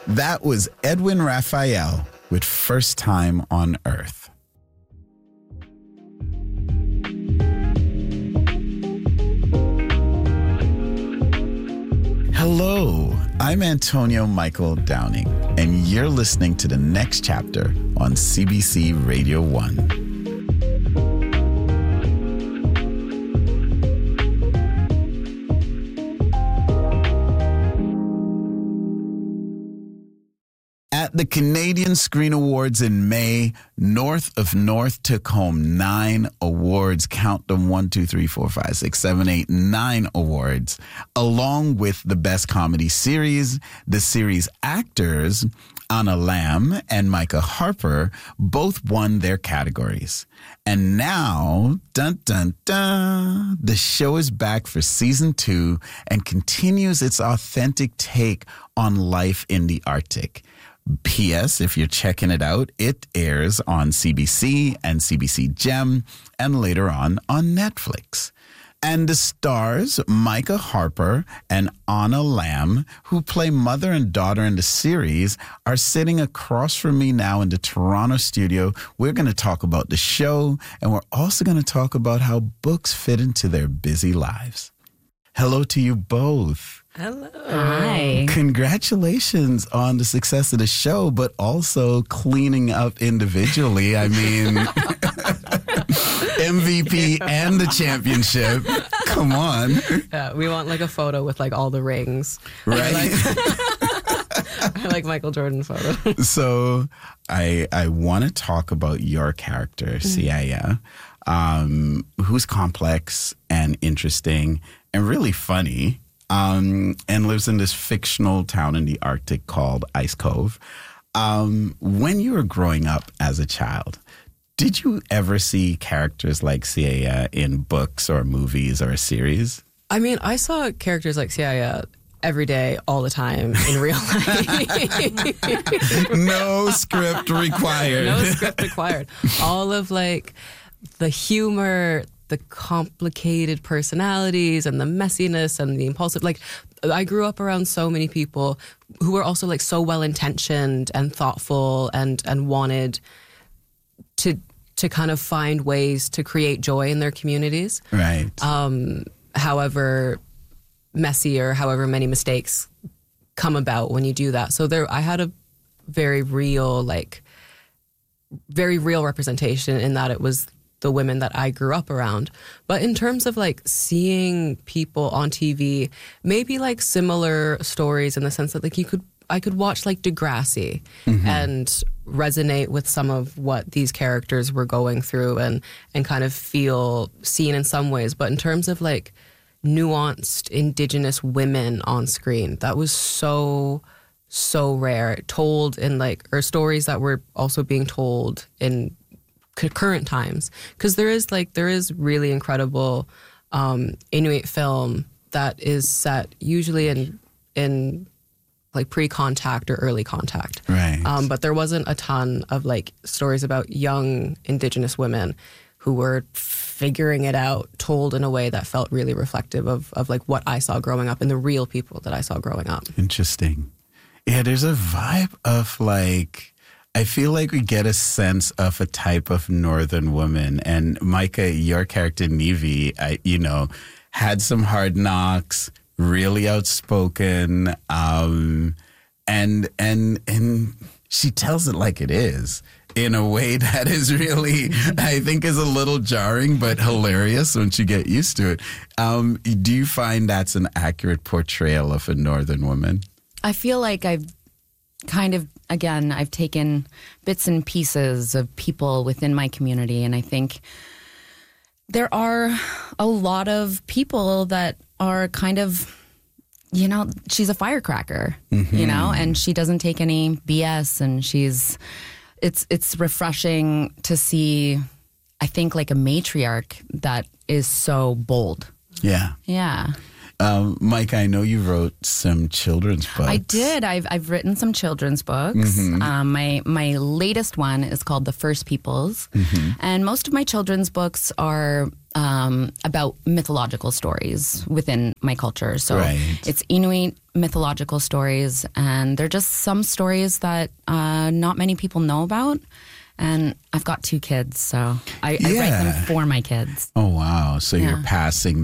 That was Edwin Raphael with First Time on Earth. Hello, I'm Antonio Michael Downing, and you're listening to the next chapter on CBC Radio 1. At the Canadian Screen Awards in May, North of North took home 9 awards. Count them: 1, 2, 3, 4, 5, 6, 7, 8, 9 awards, along with the Best Comedy Series. The series actors, Anna Lamb and Micah Harper, both won their categories. And now, dun, dun, dun, the show is back for season 2 and continues its authentic take on life in the Arctic. P.S. If you're checking it out, it airs on CBC and CBC Gem and later on Netflix. And the stars, Micah Harper and Anna Lamb, who play mother and daughter in the series, are sitting across from me now in the Toronto studio. We're going to talk about the show, and we're also going to talk about how books fit into their busy lives. Hello to you both. Hello. Hi. Congratulations on the success of the show, but also cleaning up individually. I mean, MVP and the championship. Come on. Yeah, we want like a photo with like all the rings. Right. I like Michael Jordan photo. So I want to talk about your character, Siaya, who's complex and interesting and really funny. And lives in this fictional town in the Arctic called Ice Cove. When you were growing up as a child, did you ever see characters like Siaya in books or movies or a series? I mean, I saw characters like Siaya every day, all the time in real life. No script required. No script required. All of like the humor, the complicated personalities and the messiness and the impulsive. Like, I grew up around so many people who were also like so well-intentioned and thoughtful and wanted to kind of find ways to create joy in their communities. Right. However messy or however many mistakes come about when you do that. So I had a very real representation in that it was the women that I grew up around. But in terms of like seeing people on TV, maybe like similar stories in the sense that like I could watch like Degrassi and resonate with some of what these characters were going through and kind of feel seen in some ways. But in terms of like nuanced Indigenous women on screen, that was so rare, told in like, or stories that were also being told in current times, because there is really incredible Inuit film that is set usually in like pre-contact or early contact, right? But there wasn't a ton of like stories about young Indigenous women who were figuring it out, told in a way that felt really reflective of like what I saw growing up and the real people that I saw growing up. Interesting. Yeah, there's a vibe of like, I feel like we get a sense of a type of Northern woman. And Micah, your character, Nivi, had some hard knocks, really outspoken, and she tells it like it is in a way that is really, I think, is a little jarring, but hilarious once you get used to it. Do you find that's an accurate portrayal of a Northern woman? I feel like I've taken bits and pieces of people within my community, and I think there are a lot of people that are kind of, she's a firecracker, and she doesn't take any BS, and it's refreshing to see, I think, like a matriarch that is so bold. Yeah. Yeah. Mike, I know you wrote some children's books. I did. I've written some children's books. My latest one is called The First Peoples, and most of my children's books are about mythological stories within my culture. So it's Inuit mythological stories, and they're just some stories that not many people know about. And I've got 2 kids, so I write them for my kids. Oh, wow. So you're passing